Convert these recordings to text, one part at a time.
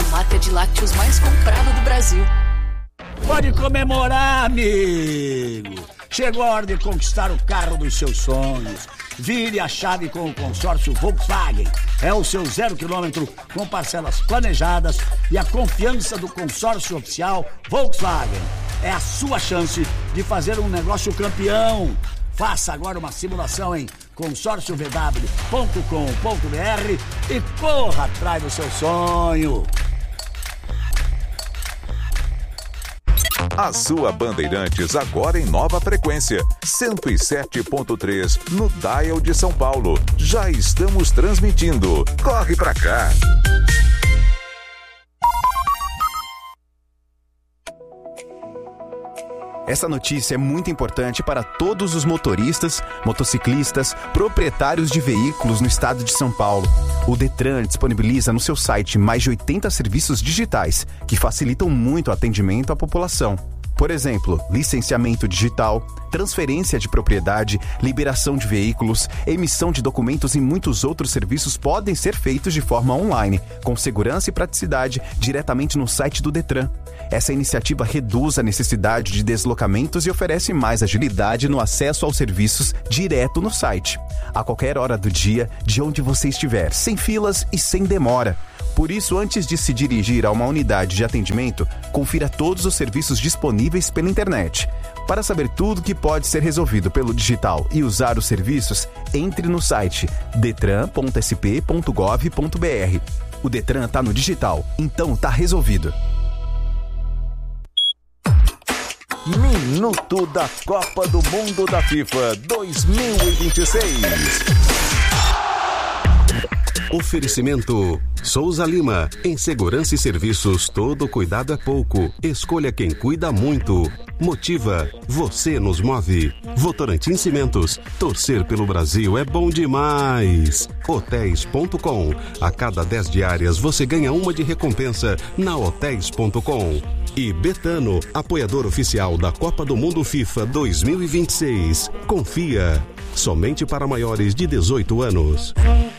marca de lácteos mais comprada do Brasil. Pode comemorar, amigo! Chegou a hora de conquistar o carro dos seus sonhos. Vire a chave com o consórcio Volkswagen. É o seu 0 km com parcelas planejadas e a confiança do consórcio oficial Volkswagen. É a sua chance de fazer um negócio campeão. Faça agora uma simulação em consórciovw.com.br e corra atrás do seu sonho. A sua Bandeirantes agora em nova frequência, 107.3 no dial de São Paulo. Já estamos transmitindo. Corre pra cá! Essa notícia é muito importante para todos os motoristas, motociclistas, proprietários de veículos no estado de São Paulo. O Detran disponibiliza no seu site mais de 80 serviços digitais que facilitam muito o atendimento à população. Por exemplo, licenciamento digital, transferência de propriedade, liberação de veículos, emissão de documentos e muitos outros serviços podem ser feitos de forma online, com segurança e praticidade, diretamente no site do Detran. Essa iniciativa reduz a necessidade de deslocamentos e oferece mais agilidade no acesso aos serviços direto no site. A qualquer hora do dia, de onde você estiver, sem filas e sem demora. Por isso, antes de se dirigir a uma unidade de atendimento, confira todos os serviços disponíveis pela internet. Para saber tudo que pode ser resolvido pelo digital e usar os serviços, entre no site detran.sp.gov.br. O Detran está no digital, então está resolvido. Minuto da Copa do Mundo da FIFA 2026. Oferecimento Souza Lima. Em segurança e serviços, todo cuidado é pouco. Escolha quem cuida muito. Motiva. Você nos move. Votorantim Cimentos. Torcer pelo Brasil é bom demais. Hotéis.com. A cada 10 diárias você ganha uma de recompensa na Hotéis.com. E Betano, apoiador oficial da Copa do Mundo FIFA 2026. Confia. Somente para maiores de 18 anos.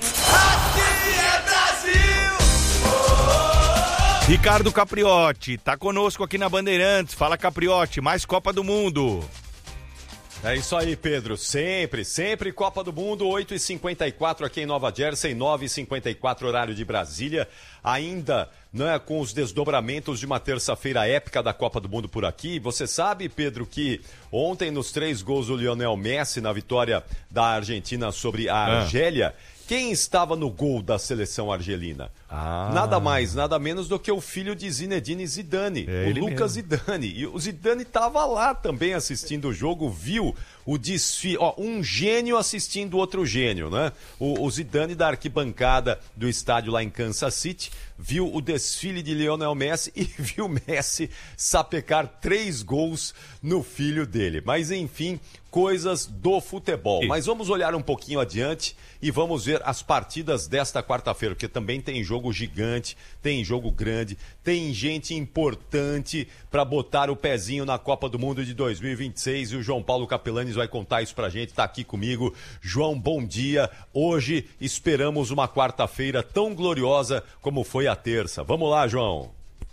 Ricardo Capriotti, tá conosco aqui na Bandeirantes. Fala, Capriotti, mais Copa do Mundo. É isso aí, Pedro. Sempre Copa do Mundo, 8h54 aqui em Nova Jersey, 9h54 horário de Brasília. Ainda, né, com os desdobramentos de uma terça-feira épica da Copa do Mundo por aqui. Você sabe, Pedro, que ontem nos 3 gols do Lionel Messi na vitória da Argentina sobre a Argélia, quem estava no gol da seleção argelina? Nada mais, nada menos do que o filho de Zinedine Zidane, o Lucas Zidane. E o Zidane estava lá também assistindo o jogo, viu o desfile, um gênio assistindo outro gênio, né? O Zidane da arquibancada do estádio lá em Kansas City, viu o desfile de Lionel Messi e viu Messi sapecar 3 gols no filho dele. Mas enfim, coisas do futebol. Mas vamos olhar um pouquinho adiante e vamos ver as partidas desta quarta-feira, porque também tem jogo gigante, tem jogo grande, tem gente importante para botar o pezinho na Copa do Mundo de 2026 e o João Paulo Capelanes vai contar isso pra gente, tá aqui comigo. João, bom dia. Hoje esperamos uma quarta-feira tão gloriosa como foi a terça. Vamos lá, João.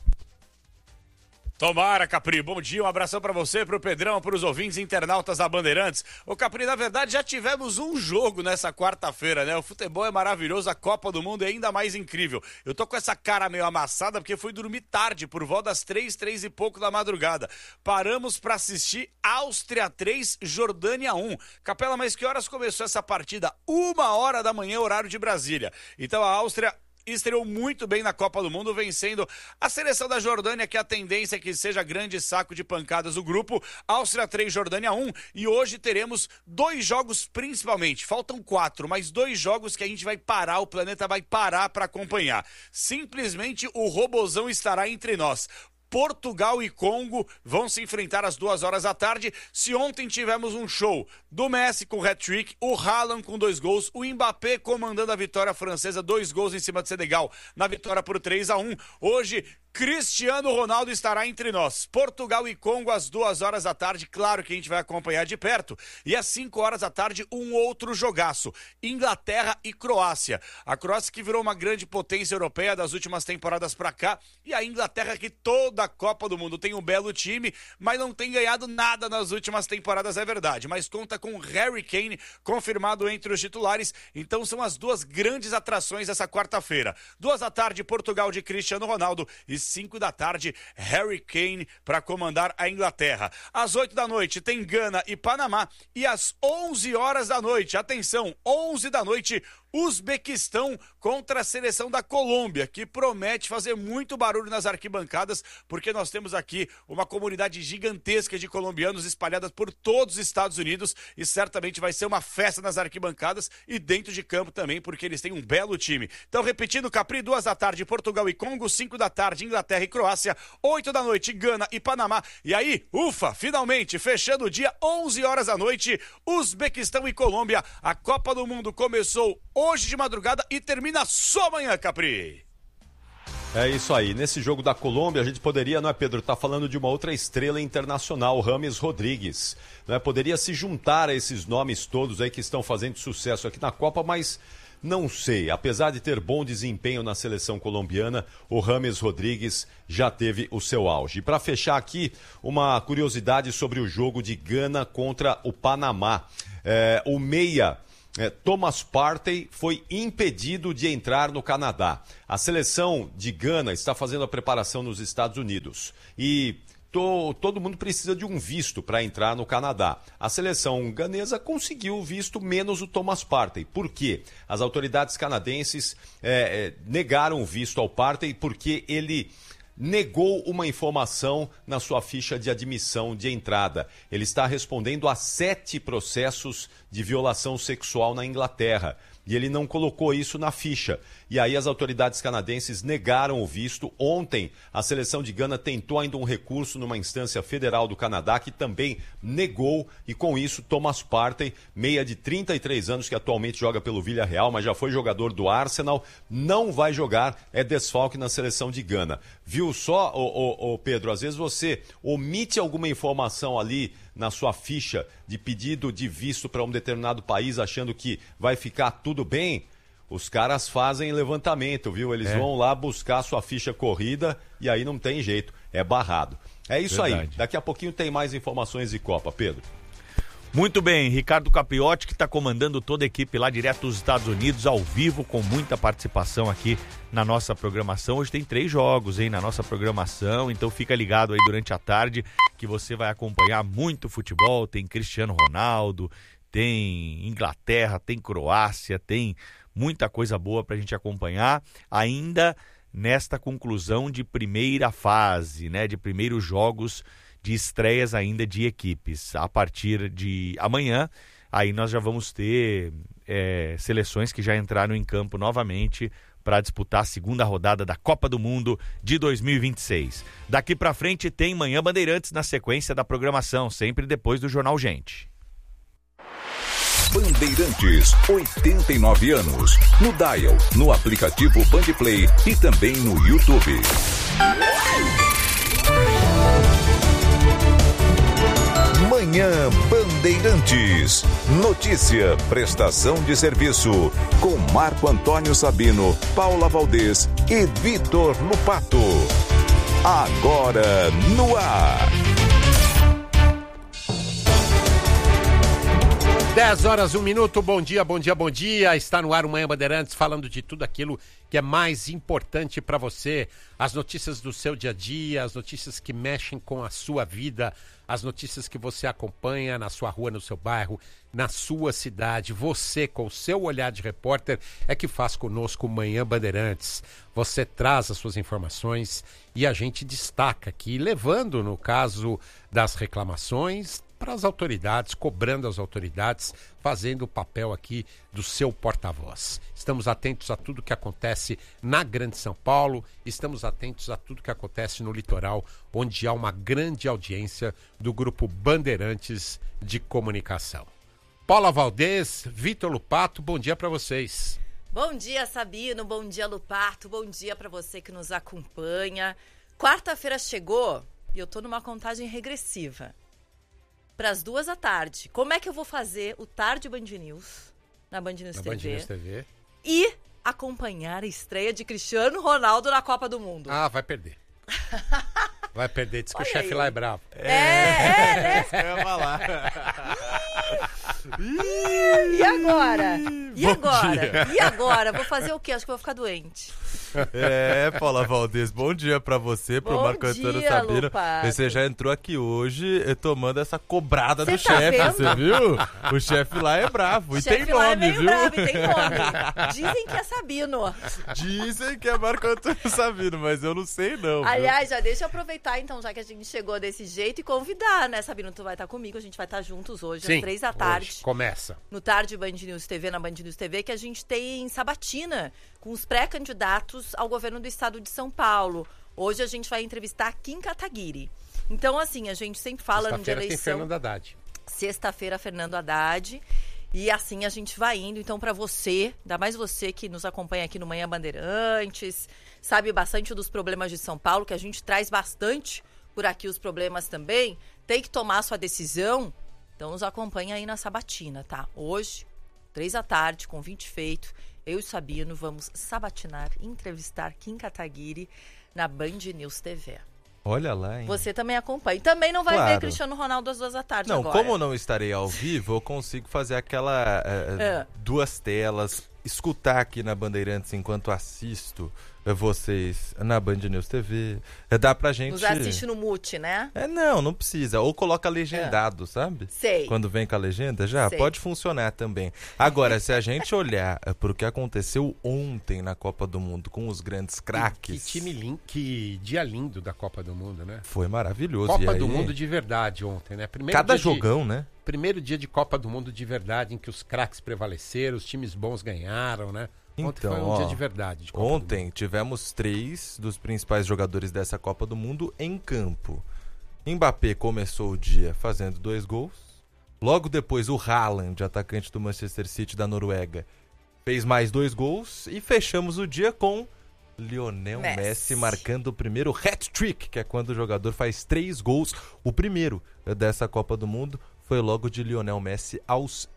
Tomara, Capri. Bom dia, um abração pra você, pro Pedrão, pros ouvintes internautas da Bandeirantes. Ô, Capri, na verdade já tivemos um jogo nessa quarta-feira, né? O futebol é maravilhoso, a Copa do Mundo é ainda mais incrível. Eu tô com essa cara meio amassada porque fui dormir tarde, por volta das 3 e pouco da madrugada. Paramos pra assistir Áustria 3, Jordânia 1. Capela, mas que horas começou essa partida? 1h da manhã, horário de Brasília. Então a Áustria estreou muito bem na Copa do Mundo, vencendo a seleção da Jordânia, que a tendência é que seja grande saco de pancadas do grupo. Áustria 3, Jordânia 1. E hoje teremos 2 jogos principalmente. Faltam 4, mas 2 jogos que a gente vai parar, o planeta vai parar para acompanhar. Simplesmente o robozão estará entre nós. Portugal e Congo vão se enfrentar às 2h da tarde. Se ontem tivemos um show do Messi com hat-trick, o Haaland com 2 gols, o Mbappé comandando a vitória francesa, 2 gols em cima do Senegal na vitória por 3-1. Hoje, Cristiano Ronaldo estará entre nós. Portugal e Congo às 2h da tarde, claro que a gente vai acompanhar de perto. E às 5h da tarde, um outro jogaço, Inglaterra e Croácia. A Croácia que virou uma grande potência europeia das últimas temporadas pra cá, e a Inglaterra que toda a Copa do Mundo tem um belo time, mas não tem ganhado nada nas últimas temporadas, é verdade. Mas conta com Harry Kane confirmado entre os titulares, então são as duas grandes atrações dessa quarta-feira. 2h da tarde, Portugal de Cristiano Ronaldo, e 5h da tarde, Harry Kane para comandar a Inglaterra. Às 8h da noite tem Gana e Panamá, e às 11h da noite, atenção, 11h da noite, Uzbequistão contra a seleção da Colômbia, que promete fazer muito barulho nas arquibancadas, porque nós temos aqui uma comunidade gigantesca de colombianos espalhadas por todos os Estados Unidos, e certamente vai ser uma festa nas arquibancadas e dentro de campo também, porque eles têm um belo time. Então, repetindo, Capri, 2h da tarde, Portugal e Congo, 5h da tarde, Inglaterra e Croácia, 8h da noite, Gana e Panamá, e aí, ufa, finalmente, fechando o dia, 11h da noite, Uzbequistão e Colômbia. A Copa do Mundo começou hoje de madrugada e termina só amanhã, Capri. É isso aí. Nesse jogo da Colômbia, a gente poderia, não é, Pedro, tá falando de uma outra estrela internacional, James Rodrigues. Não é? Poderia se juntar a esses nomes todos aí que estão fazendo sucesso aqui na Copa, mas não sei. Apesar de ter bom desempenho na seleção colombiana, o James Rodrigues já teve o seu auge. E para fechar aqui, uma curiosidade sobre o jogo de Gana contra o Panamá. O meia Thomas Partey foi impedido de entrar no Canadá. A seleção de Gana está fazendo a preparação nos Estados Unidos e todo mundo precisa de um visto para entrar no Canadá. A seleção ganesa conseguiu o visto, menos o Thomas Partey. Por quê? As autoridades canadenses negaram o visto ao Partey porque ele negou uma informação na sua ficha de admissão de entrada. Ele está respondendo a 7 processos de violação sexual na Inglaterra. E ele não colocou isso na ficha. E aí as autoridades canadenses negaram o visto. Ontem, a seleção de Gana tentou ainda um recurso numa instância federal do Canadá, que também negou. E com isso, Thomas Partey, meia de 33 anos, que atualmente joga pelo Villarreal, mas já foi jogador do Arsenal, não vai jogar, é desfalque na seleção de Gana. Viu só, Pedro, às vezes você omite alguma informação ali na sua ficha de pedido de visto para um determinado país, achando que vai ficar tudo bem, os caras fazem levantamento, viu? Eles vão lá buscar sua ficha corrida e aí não tem jeito, é barrado. É isso aí, daqui a pouquinho tem mais informações de Copa, Pedro. Muito bem, Ricardo Capriotti, que está comandando toda a equipe lá direto dos Estados Unidos, ao vivo, com muita participação aqui na nossa programação. Hoje tem 3 jogos, na nossa programação, então fica ligado aí durante a tarde que você vai acompanhar muito futebol. Tem Cristiano Ronaldo, tem Inglaterra, tem Croácia, tem muita coisa boa para a gente acompanhar, ainda nesta conclusão de primeira fase, né, de primeiros jogos de estreias ainda de equipes. A partir de amanhã, aí nós já vamos ter seleções que já entraram em campo novamente para disputar a segunda rodada da Copa do Mundo de 2026. Daqui para frente tem Manhã Bandeirantes na sequência da programação, sempre depois do Jornal Gente. Bandeirantes, 89 anos. No Dial, no aplicativo Bandplay e também no YouTube. Manhã Bandeirantes. Notícia, prestação de serviço. Com Marco Antônio Sabino, Paula Valdez e Vitor Lupato. Agora no ar. 10h01, bom dia, bom dia, bom dia. Está no ar o Manhã Bandeirantes, falando de tudo aquilo que é mais importante para você. As notícias do seu dia a dia, as notícias que mexem com a sua vida, as notícias que você acompanha na sua rua, no seu bairro, na sua cidade. Você, com o seu olhar de repórter, é que faz conosco o Manhã Bandeirantes. Você traz as suas informações e a gente destaca aqui, levando, no caso das reclamações, para as autoridades, cobrando as autoridades, fazendo o papel aqui do seu porta-voz. Estamos atentos a tudo que acontece na Grande São Paulo, estamos atentos a tudo que acontece no litoral, onde há uma grande audiência do Grupo Bandeirantes de Comunicação. Paula Valdez, Vitor Lupato, bom dia para vocês. Bom dia, Sabino, bom dia, Lupato, bom dia para você que nos acompanha. Quarta-feira chegou e eu tô numa contagem regressiva. Para as 14h. Como é que eu vou fazer o Tarde Band News na Band News TV? Band News TV. E acompanhar a estreia de Cristiano Ronaldo na Copa do Mundo. Ah, vai perder. Vai perder, diz que Olha o chefe aí. lá é bravo. né? Eu ia falar. E agora? Dia. E agora? Vou fazer o quê? Acho que vou ficar doente. Paula Valdez, bom dia pra você, pro Bom Marco Antônio dia, Sabino. Lupato. Você já entrou aqui hoje tomando essa cobrada Cê do tá chefe, vendo? você viu? O chefe lá é bravo e tem Chefe lá é nome, meio viu? bravo e tem nome. Dizem que é Sabino. Dizem que é Marco Antônio Sabino, mas eu não sei não. viu? Aliás, já deixa eu aproveitar então, já que a gente chegou desse jeito e convidar, né, Sabino? Tu vai estar comigo, a gente vai estar juntos hoje, Sim, às 3h. hoje começa. No Tarde Band News TV, na Band News TV, que a gente tem sabatina com os pré-candidatos ao governo do estado de São Paulo. Hoje a gente vai entrevistar Kim Kataguiri. Então, assim, a gente sempre fala no de Sexta-feira tem eleição. Fernando Haddad. Sexta-feira, Fernando Haddad. E assim a gente vai indo. Então, para você, ainda mais você que nos acompanha aqui no Manhã Bandeirantes, sabe bastante dos problemas de São Paulo, que a gente traz bastante por aqui os problemas também, tem que tomar a sua decisão. Então, nos acompanha aí na sabatina, tá? Hoje, 3h, convite feito. Eu e o Sabino vamos sabatinar e entrevistar Kim Kataguiri na Band News TV. Olha lá, hein? Você também acompanha. E também não vai Claro. ver Cristiano Ronaldo às 2h Não, agora. como não estarei ao vivo, eu consigo fazer aquela duas telas, escutar aqui na Bandeirantes enquanto assisto vocês na Band News TV. Dá pra gente... Nos assiste no mute, né? Não precisa. Ou coloca legendado, sabe? Sei. Quando vem com a legenda, já Sei. pode funcionar também. Agora, se a gente olhar pro que aconteceu ontem na Copa do Mundo com os grandes craques... Que dia lindo da Copa do Mundo, né? Foi maravilhoso. Copa E aí, do Mundo de verdade ontem, né? Cada jogão, né? Primeiro dia de Copa do Mundo de verdade, em que os craques prevaleceram, os times bons ganharam, né? Ontem Então, foi um dia de verdade. De Copa do ontem Mundo. tivemos 3 dos principais jogadores dessa Copa do Mundo em campo. Mbappé começou o dia fazendo 2 gols. Logo depois o Haaland, atacante do Manchester City da Noruega, fez mais 2 gols. E fechamos o dia com Lionel Messi marcando o primeiro hat-trick, que é quando o jogador faz 3 gols. O primeiro dessa Copa do Mundo foi logo de Lionel Messi aos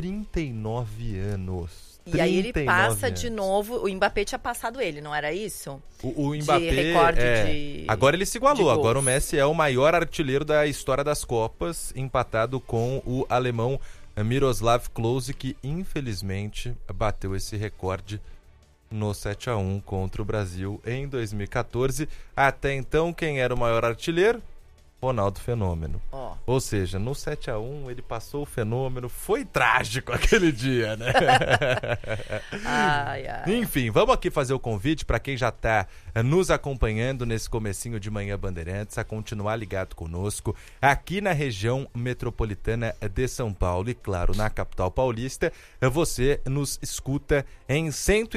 39 anos. E aí ele 39 passa anos. de novo. O Mbappé tinha passado ele, não era isso? O Mbappé, de recorde de... agora ele se igualou. de gols. Agora o Messi é o maior artilheiro da história das Copas, empatado com o alemão Miroslav Klose, que infelizmente bateu esse recorde no 7-1 contra o Brasil em 2014. Até então, quem era o maior artilheiro? Ronaldo Fenômeno. Ou seja, no 7-1 ele passou o Fenômeno. Foi trágico aquele dia, né? Ai, ai. Enfim, vamos aqui fazer o convite para quem já está nos acompanhando nesse comecinho de Manhã Bandeirantes a continuar ligado conosco aqui na região metropolitana de São Paulo e, claro, na capital paulista. Você nos escuta em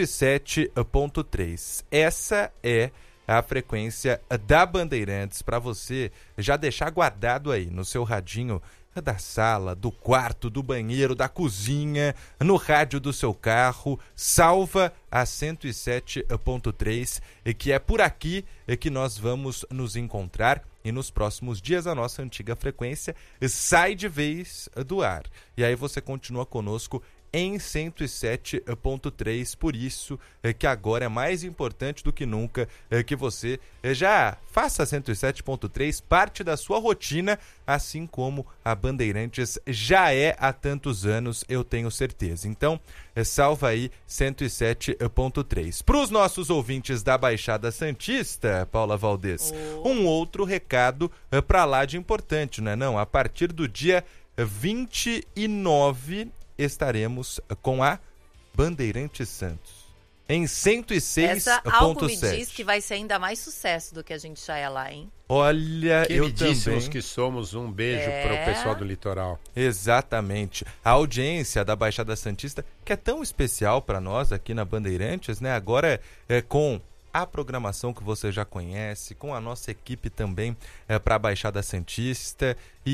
107.3. Essa é a frequência da Bandeirantes para você já deixar guardado aí no seu radinho da sala, do quarto, do banheiro, da cozinha, no rádio do seu carro. Salva a 107.3, que é por aqui que nós vamos nos encontrar. E nos próximos dias a nossa antiga frequência sai de vez do ar. E aí você continua conosco em 107.3, por isso que agora é mais importante do que nunca que você já faça 107.3 parte da sua rotina, assim como a Bandeirantes já é há tantos anos, eu tenho certeza. Então, salva aí 107.3. Para os nossos ouvintes da Baixada Santista, Paula Valdez, um outro recado para lá de importante, não é não? A partir do dia 29 estaremos com a Bandeirantes Santos em 106.7. Essa algo me diz que vai ser ainda mais sucesso do que a gente já é lá, hein? Olha, eu Queridíssimos também. que somos, um beijo para o pessoal do litoral. Exatamente. A audiência da Baixada Santista, que é tão especial para nós aqui na Bandeirantes, né? Agora com a programação que você já conhece, com a nossa equipe também para a Baixada Santista e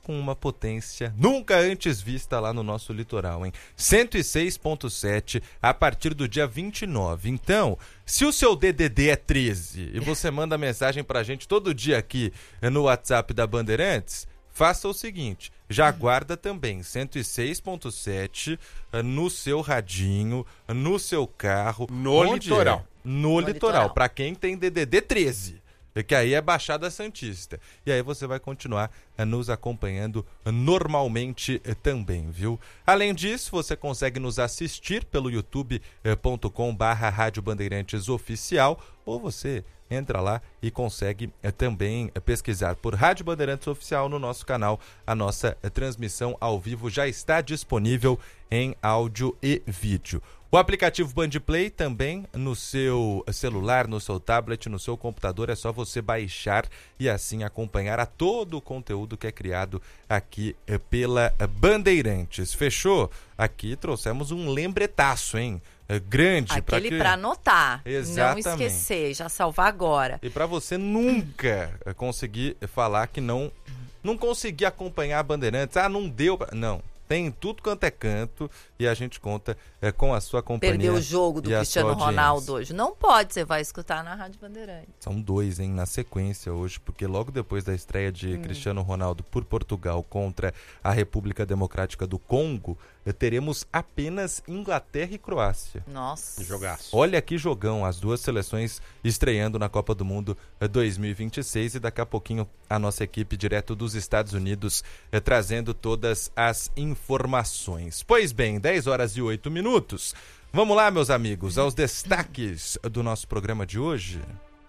com uma potência nunca antes vista lá no nosso litoral, hein? 106.7 a partir do dia 29. Então, se o seu DDD é 13 e você manda mensagem pra gente todo dia aqui no WhatsApp da Bandeirantes, faça o seguinte, já guarda também 106.7 no seu radinho, no seu carro. No litoral. No litoral, para quem tem DDD 13, que aí é Baixada Santista. E aí você vai continuar nos acompanhando normalmente também, viu? Além disso, você consegue nos assistir pelo youtube.com/Rádio Bandeirantes Oficial, ou você entra lá e consegue também pesquisar por Rádio Bandeirantes Oficial no nosso canal. A nossa transmissão ao vivo já está disponível em áudio e vídeo. O aplicativo Bandplay também no seu celular, no seu tablet, no seu computador, é só você baixar e assim acompanhar a todo o conteúdo que é criado aqui pela Bandeirantes. Fechou? Aqui trouxemos um lembretaço, hein? Grande. Aquele para anotar. Exatamente. Não esquecer, já salvar agora. E para você nunca conseguir falar que não consegui acompanhar a Bandeirantes. Não deu. Não. Tem tudo quanto é canto e a gente conta com a sua companhia. Perdeu o jogo do Cristiano Ronaldo hoje. Não pode, você vai escutar na Rádio Bandeirantes. São 2, hein, na sequência hoje, porque logo depois da estreia de Cristiano Ronaldo por Portugal contra a República Democrática do Congo, teremos apenas Inglaterra e Croácia. Nossa. Jogaço. Olha que jogão, as duas seleções estreando na Copa do Mundo 2026 e daqui a pouquinho a nossa equipe direto dos Estados Unidos trazendo todas as informações. Pois bem, 10h08. Vamos lá, meus amigos, aos destaques do nosso programa de hoje.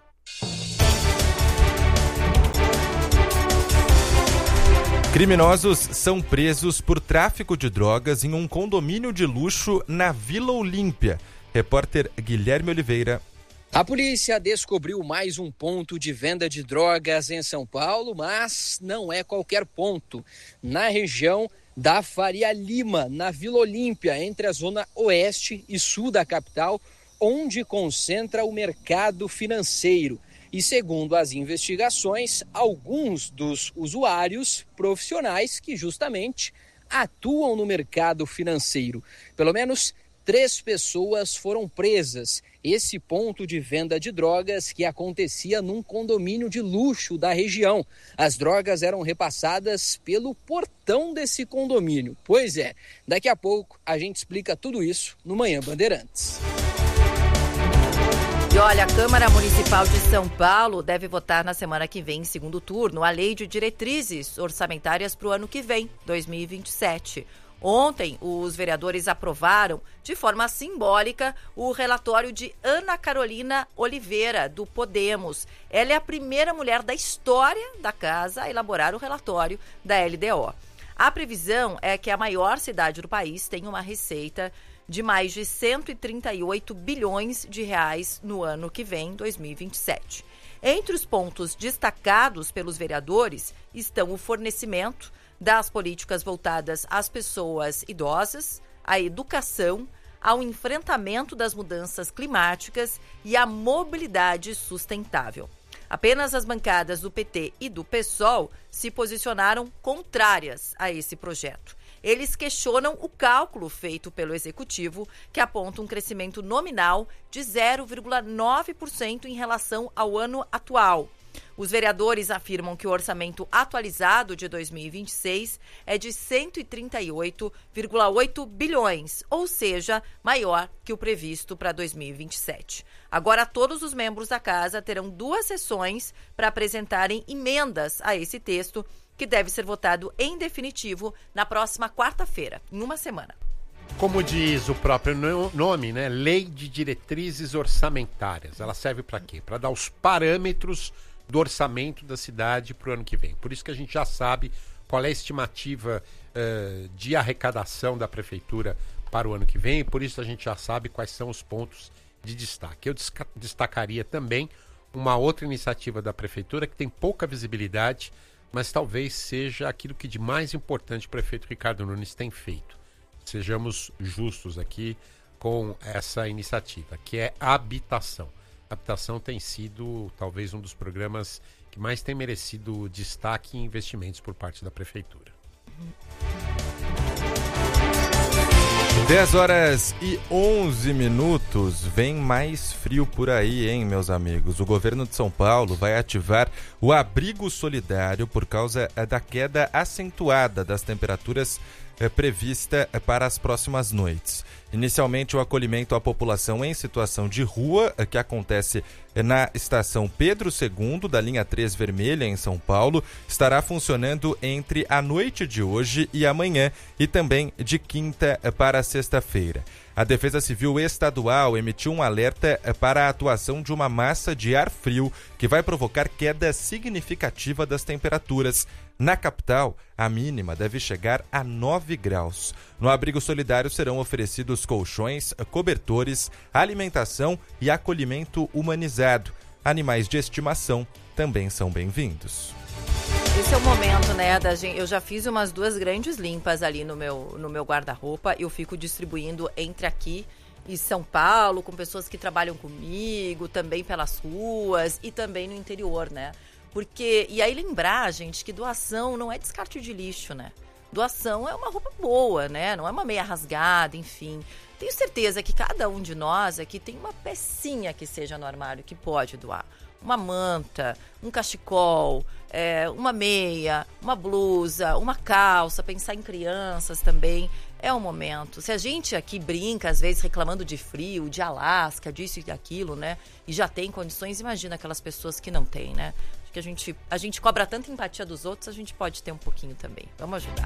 Criminosos são presos por tráfico de drogas em um condomínio de luxo na Vila Olímpia. Repórter Guilherme Oliveira. A polícia descobriu mais um ponto de venda de drogas em São Paulo, mas não é qualquer ponto. Na região da Faria Lima, na Vila Olímpia, entre a zona oeste e sul da capital, onde concentra o mercado financeiro. E segundo as investigações, alguns dos usuários profissionais que justamente atuam no mercado financeiro. Pelo menos 3 pessoas foram presas. Esse ponto de venda de drogas que acontecia num condomínio de luxo da região. As drogas eram repassadas pelo portão desse condomínio. Pois é, daqui a pouco a gente explica tudo isso no Manhã Bandeirantes. E olha, a Câmara Municipal de São Paulo deve votar na semana que vem, em segundo turno, a Lei de Diretrizes Orçamentárias para o ano que vem, 2027. Ontem, os vereadores aprovaram, de forma simbólica, o relatório de Ana Carolina Oliveira, do Podemos. Ela é a primeira mulher da história da casa a elaborar o relatório da LDO. A previsão é que a maior cidade do país tenha uma receita de mais de 138 bilhões de reais no ano que vem, 2027. Entre os pontos destacados pelos vereadores estão o fornecimento das políticas voltadas às pessoas idosas, à educação, ao enfrentamento das mudanças climáticas e à mobilidade sustentável. Apenas as bancadas do PT e do PSOL se posicionaram contrárias a esse projeto. Eles questionam o cálculo feito pelo Executivo, que aponta um crescimento nominal de 0,9% em relação ao ano atual. Os vereadores afirmam que o orçamento atualizado de 2026 é de 138,8 bilhões, ou seja, maior que o previsto para 2027. Agora, todos os membros da casa terão 2 sessões para apresentarem emendas a esse texto, que deve ser votado em definitivo na próxima quarta-feira, em uma semana. Como diz o próprio nome, né? Lei de Diretrizes Orçamentárias. Ela serve para quê? Para dar os parâmetros do orçamento da cidade para o ano que vem. Por isso que a gente já sabe qual é a estimativa de arrecadação da prefeitura para o ano que vem, por isso a gente já sabe quais são os pontos de destaque. Eu destacaria também uma outra iniciativa da prefeitura que tem pouca visibilidade, mas talvez seja aquilo que de mais importante o prefeito Ricardo Nunes tem feito. Sejamos justos aqui com essa iniciativa, que é a habitação. A habitação tem sido talvez um dos programas que mais tem merecido destaque e investimentos por parte da prefeitura. 10h11. Vem mais frio por aí, hein, meus amigos? O governo de São Paulo vai ativar o abrigo solidário por causa da queda acentuada das temperaturas prevista para as próximas noites. Inicialmente, o acolhimento à população em situação de rua, que acontece na estação Pedro II, da linha 3 vermelha, em São Paulo, estará funcionando entre a noite de hoje e amanhã e também de quinta para sexta-feira. A Defesa Civil Estadual emitiu um alerta para a atuação de uma massa de ar frio que vai provocar queda significativa das temperaturas. Na capital, a mínima deve chegar a 9 graus. No abrigo solidário serão oferecidos colchões, cobertores, alimentação e acolhimento humanizado. Animais de estimação também são bem-vindos. Esse é o momento, né, da gente. Eu já fiz umas 2 grandes limpas ali no meu guarda-roupa. Eu fico distribuindo entre aqui e São Paulo, com pessoas que trabalham comigo, também pelas ruas e também no interior, né? Porque, e aí lembrar, gente, que doação não é descarte de lixo, né? Doação é uma roupa boa, né? Não é uma meia rasgada, enfim. Tenho certeza que cada um de nós aqui tem uma pecinha que seja no armário que pode doar. Uma manta, um cachecol, uma meia, uma blusa, uma calça, pensar em crianças também. É o momento. Se a gente aqui brinca, às vezes, reclamando de frio, de Alasca, disso e daquilo, né? E já tem condições, imagina aquelas pessoas que não têm, né? Acho que a gente cobra tanta empatia dos outros, a gente pode ter um pouquinho também. Vamos ajudar.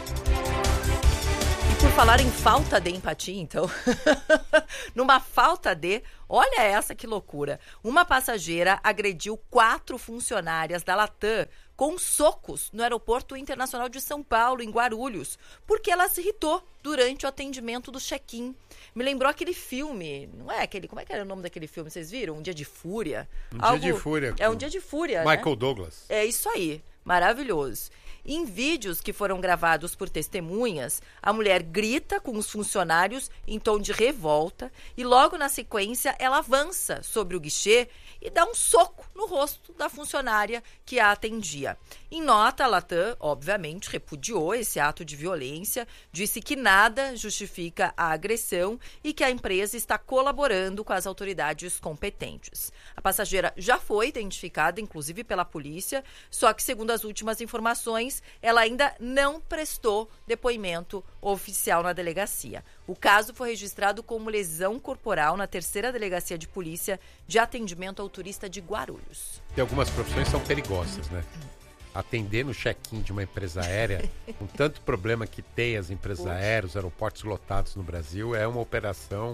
E por falar em falta de empatia, então, numa falta de, olha essa que loucura. Uma passageira agrediu 4 funcionárias da Latam com socos no Aeroporto Internacional de São Paulo, em Guarulhos, porque ela se irritou durante o atendimento do check-in. Me lembrou aquele filme, não é aquele, como é que era o nome daquele filme, vocês viram? Um Dia de Fúria? Dia de Fúria. É Um Dia de Fúria, Michael né? Douglas. É isso aí, maravilhoso. Em vídeos que foram gravados por testemunhas, a mulher grita com os funcionários em tom de revolta e logo na sequência ela avança sobre o guichê e dá um soco no rosto da funcionária que a atendia. Em nota, a Latam, obviamente, repudiou esse ato de violência, disse que nada justifica a agressão e que a empresa está colaborando com as autoridades competentes. A passageira já foi identificada, inclusive pela polícia, só que, segundo as últimas informações, ela ainda não prestou depoimento oficial na delegacia. O caso foi registrado como lesão corporal na 3ª Delegacia de Polícia de Atendimento ao Turista de Guarulhos. Tem algumas profissões que são perigosas, né? Atender no check-in de uma empresa aérea, com tanto problema que tem as empresas aéreas, os aeroportos lotados no Brasil, é uma operação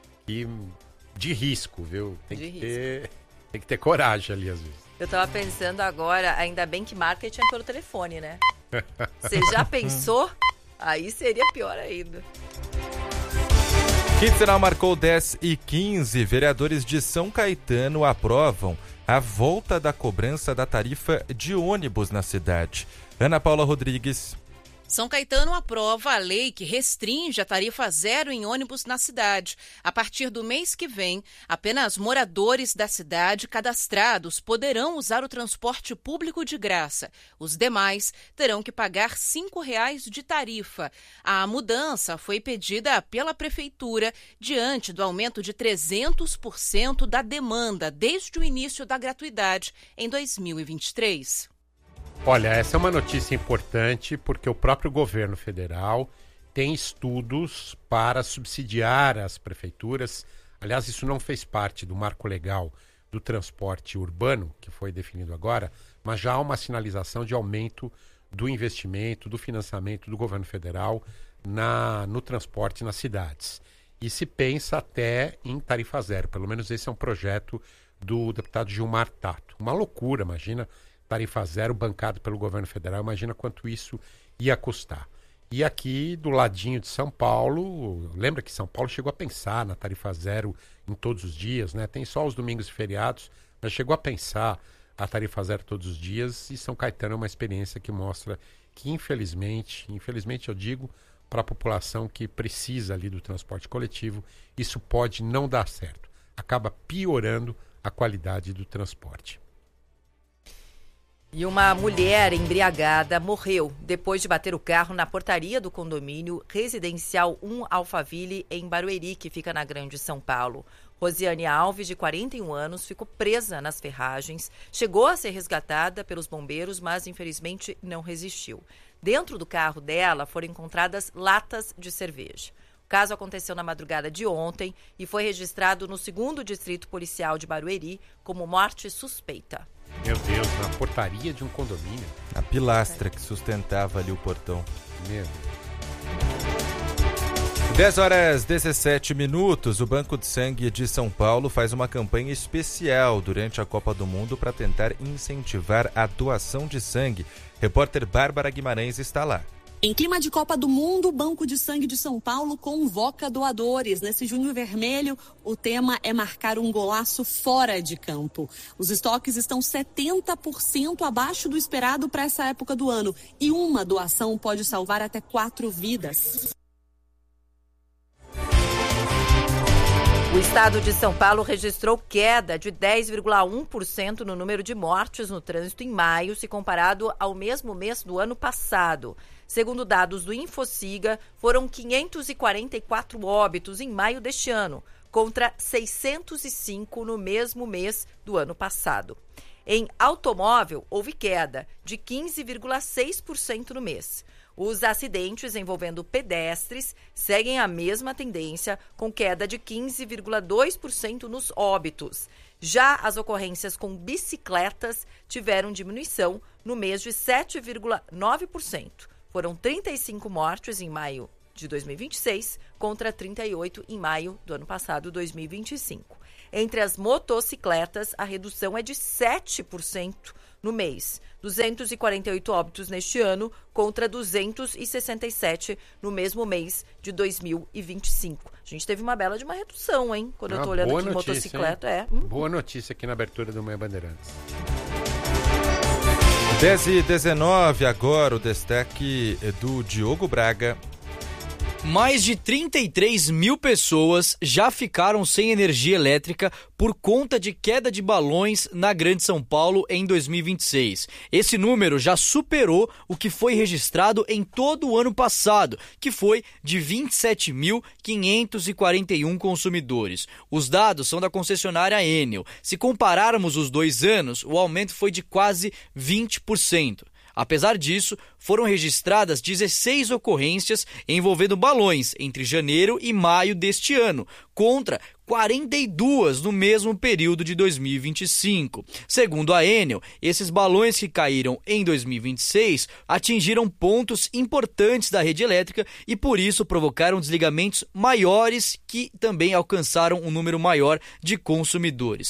de risco, viu? Tem que ter coragem ali, às vezes. Eu tava pensando agora, ainda bem que marketing é pelo telefone, né? Você já pensou? Aí seria pior ainda. Quinzenal marcou 10h15. Vereadores de São Caetano aprovam a volta da cobrança da tarifa de ônibus na cidade. Ana Paula Rodrigues. São Caetano aprova a lei que restringe a tarifa zero em ônibus na cidade. A partir do mês que vem, apenas moradores da cidade cadastrados poderão usar o transporte público de graça. Os demais terão que pagar R$ 5,00 de tarifa. A mudança foi pedida pela Prefeitura diante do aumento de 300% da demanda desde o início da gratuidade em 2023. Olha, essa é uma notícia importante porque o próprio governo federal tem estudos para subsidiar as prefeituras. Aliás, isso não fez parte do marco legal do transporte urbano, que foi definido agora, mas já há uma sinalização de aumento do investimento, do financiamento do governo federal no transporte nas cidades. E se pensa até em tarifa zero, pelo menos esse é um projeto do deputado Gilmar Tato. Uma loucura, imagina, tarifa zero bancado pelo governo federal, imagina quanto isso ia custar. E aqui do ladinho de São Paulo, lembra que São Paulo chegou a pensar na tarifa zero em todos os dias, né? Tem só os domingos e feriados, mas chegou a pensar a tarifa zero todos os dias, e São Caetano é uma experiência que mostra que infelizmente eu digo, para a população que precisa ali do transporte coletivo, isso pode não dar certo. Acaba piorando a qualidade do transporte. E uma mulher embriagada morreu depois de bater o carro na portaria do condomínio residencial 1 Alphaville, em Barueri, que fica na Grande São Paulo. Rosiane Alves, de 41 anos, ficou presa nas ferragens, chegou a ser resgatada pelos bombeiros, mas infelizmente não resistiu. Dentro do carro dela foram encontradas latas de cerveja. O caso aconteceu na madrugada de ontem e foi registrado no 2º Distrito Policial de Barueri como morte suspeita. Meu Deus, na portaria de um condomínio. A pilastra que sustentava ali o portão. Meu Deus. 10h17, o Banco de Sangue de São Paulo faz uma campanha especial durante a Copa do Mundo para tentar incentivar a doação de sangue. Repórter Bárbara Guimarães está lá. Em clima de Copa do Mundo, o Banco de Sangue de São Paulo convoca doadores. Nesse junho vermelho, o tema é marcar um golaço fora de campo. Os estoques estão 70% abaixo do esperado para essa época do ano. E uma doação pode salvar até 4 vidas. O estado de São Paulo registrou queda de 10,1% no número de mortes no trânsito em maio, se comparado ao mesmo mês do ano passado. Segundo dados do Infociga, foram 544 óbitos em maio deste ano, contra 605 no mesmo mês do ano passado. Em automóvel, houve queda de 15,6% no mês. Os acidentes envolvendo pedestres seguem a mesma tendência, com queda de 15,2% nos óbitos. Já as ocorrências com bicicletas tiveram diminuição no mês de 7,9%. Foram 35 mortes em maio de 2026 contra 38 em maio do ano passado, 2025. Entre as motocicletas, a redução é de 7% no mês. 248 óbitos neste ano contra 267 no mesmo mês de 2025. A gente teve uma bela de uma redução, hein? Quando eu tô olhando aqui motocicleta, Boa notícia aqui na abertura do Manhã Bandeirantes. 10h19, agora o destaque do Diogo Braga. Mais de 33 mil pessoas já ficaram sem energia elétrica por conta de queda de balões na Grande São Paulo em 2026. Esse número já superou o que foi registrado em todo o ano passado, que foi de 27.541 consumidores. Os dados são da concessionária Enel. Se compararmos os 2 anos, o aumento foi de quase 20%. Apesar disso, foram registradas 16 ocorrências envolvendo balões entre janeiro e maio deste ano, contra 42 no mesmo período de 2025. Segundo a Enel, esses balões que caíram em 2026 atingiram pontos importantes da rede elétrica e por isso provocaram desligamentos maiores que também alcançaram um número maior de consumidores.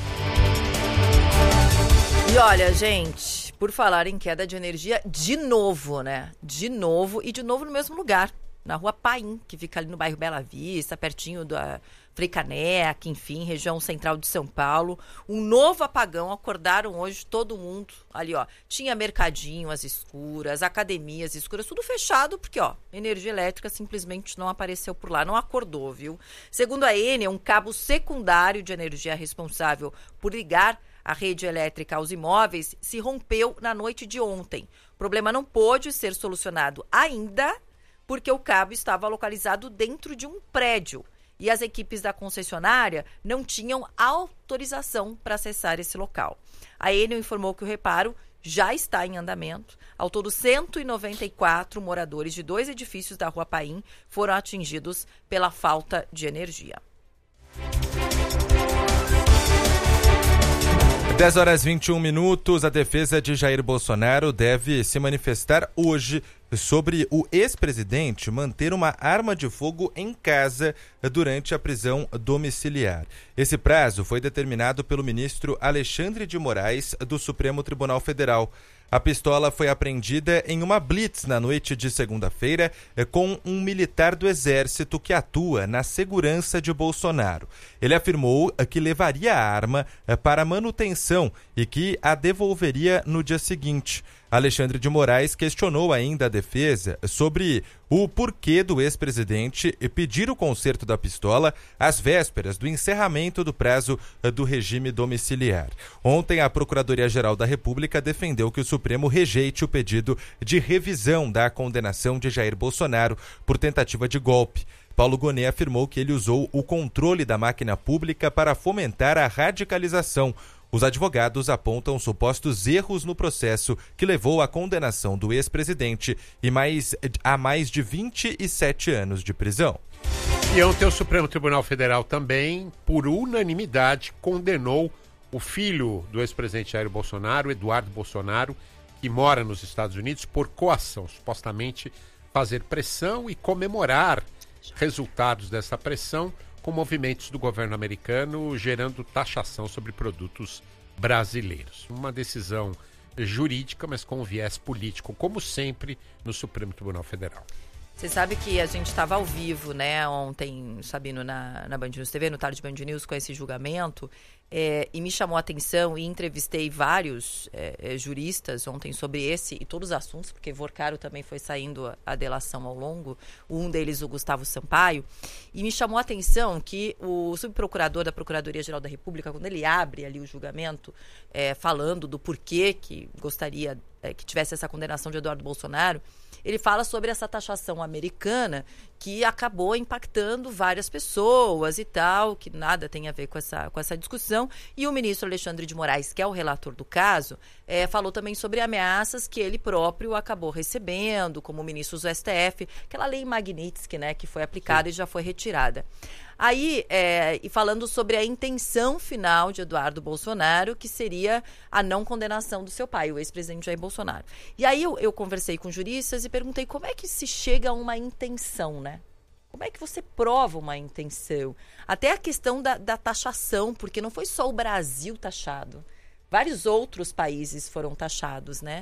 E olha, gente, por falar em queda de energia, de novo, né? De novo no mesmo lugar, na Rua Paim, que fica ali no bairro Bela Vista, pertinho da Frei Caneca, enfim, região central de São Paulo. Um novo apagão, acordaram hoje todo mundo ali, ó. Tinha mercadinho às escuras, academias escuras, tudo fechado, porque, ó, energia elétrica simplesmente não apareceu por lá, não acordou, viu? Segundo a Enel, um cabo secundário de energia responsável por ligar a rede elétrica aos imóveis se rompeu na noite de ontem. O problema não pôde ser solucionado ainda porque o cabo estava localizado dentro de um prédio e as equipes da concessionária não tinham autorização para acessar esse local. A Enel informou que o reparo já está em andamento. Ao todo, 194 moradores de 2 edifícios da Rua Paim foram atingidos pela falta de energia. 10h21, a defesa de Jair Bolsonaro deve se manifestar hoje sobre o ex-presidente manter uma arma de fogo em casa durante a prisão domiciliar. Esse prazo foi determinado pelo ministro Alexandre de Moraes, do Supremo Tribunal Federal. A pistola foi apreendida em uma blitz na noite de segunda-feira com um militar do Exército que atua na segurança de Bolsonaro. Ele afirmou que levaria a arma para manutenção e que a devolveria no dia seguinte. Alexandre de Moraes questionou ainda a defesa sobre o porquê do ex-presidente pedir o conserto da pistola às vésperas do encerramento do prazo do regime domiciliar. Ontem, a Procuradoria-Geral da República defendeu que o Supremo rejeite o pedido de revisão da condenação de Jair Bolsonaro por tentativa de golpe. Paulo Gonet afirmou que ele usou o controle da máquina pública para fomentar a radicalização. Os advogados apontam supostos erros no processo que levou à condenação do ex-presidente a mais de 27 anos de prisão. E ontem o Supremo Tribunal Federal também, por unanimidade, condenou o filho do ex-presidente Jair Bolsonaro, Eduardo Bolsonaro, que mora nos Estados Unidos, por coação, supostamente fazer pressão e comemorar resultados dessa pressão com movimentos do governo americano gerando taxação sobre produtos brasileiros. Uma decisão jurídica, mas com um viés político, como sempre, no Supremo Tribunal Federal. Você sabe que a gente estava ao vivo, né, ontem, Sabino, na Band News TV, no Tarde Band News, com esse julgamento, e me chamou a atenção e entrevistei vários juristas ontem sobre esse e todos os assuntos, porque Vorcaro também foi saindo a delação ao longo, um deles o Gustavo Sampaio, e me chamou a atenção que o subprocurador da Procuradoria-Geral da República, quando ele abre ali o julgamento, falando do porquê que gostaria que tivesse essa condenação de Eduardo Bolsonaro, ele fala sobre essa taxação americana que acabou impactando várias pessoas e tal, que nada tem a ver com essa discussão. E o ministro Alexandre de Moraes, que é o relator do caso, falou também sobre ameaças que ele próprio acabou recebendo, como ministros do STF, aquela lei Magnitsky, né, que foi aplicada e já foi retirada. Aí, e falando sobre a intenção final de Eduardo Bolsonaro, que seria a não condenação do seu pai, o ex-presidente Jair Bolsonaro. E aí eu conversei com juristas e perguntei como é que se chega a uma intenção, né? Como é que você prova uma intenção? Até a questão da taxação, porque não foi só o Brasil taxado. Vários outros países foram taxados, né?